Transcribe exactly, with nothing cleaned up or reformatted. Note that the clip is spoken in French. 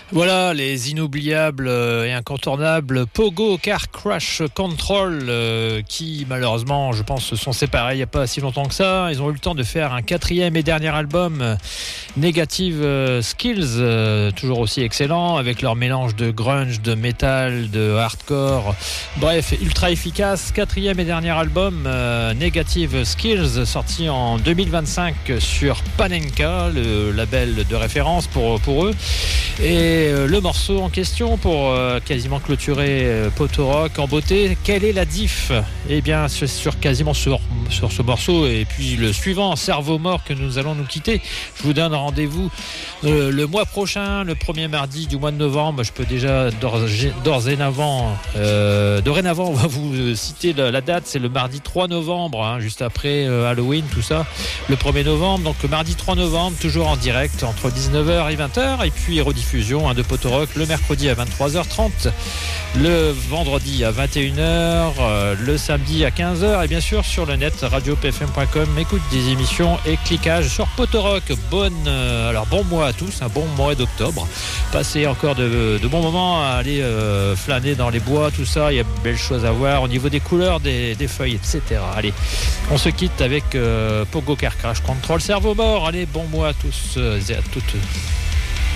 Voilà les inoubliables et incontournables Pogo Car Crash Control euh, qui malheureusement je pense se sont séparés il n'y a pas si longtemps que ça. Ils ont eu le temps de faire un quatrième et dernier album, Negative Skills, euh, toujours aussi excellent avec leur mélange de grunge, de metal, de hardcore, bref ultra efficace. Quatrième et dernier album, euh, Negative Skills, sorti en deux mille vingt-cinq sur Panenka, le label de référence pour, pour eux. Et le morceau en question, pour euh, quasiment clôturer euh, Poto Rock en beauté, quelle est la diff? Eh bien, sur, sur quasiment sur, sur ce morceau et puis le suivant, Cerveau Mort, que nous allons nous quitter, je vous donne rendez-vous euh, le mois prochain, le premier mardi du mois de novembre. Je peux déjà d'ores, d'ores et avant, euh, dorénavant, on va vous citer la, la date, c'est le mardi trois novembre, hein, juste après euh, Halloween, tout ça, le premier novembre. Donc le mardi trois novembre, toujours en direct entre dix-neuf heures et vingt heures, et puis rediffusion de Poto Rock le mercredi à vingt-trois heures trente, le vendredi à vingt et une heures, euh, le samedi à quinze heures, et bien sûr sur le net radio p f m point com. Écoute des émissions et cliquage sur Poto Rock. Bonne, euh, alors bon mois à tous, un bon mois d'octobre. Passez encore de, de bons moments à aller euh, flâner dans les bois, tout ça. Il y a de belles choses à voir au niveau des couleurs, des, des feuilles, et cetera. Allez, on se quitte avec euh, Pogo Car Crash Control, Cerveau Mort. Allez, bon mois à tous euh, et à toutes.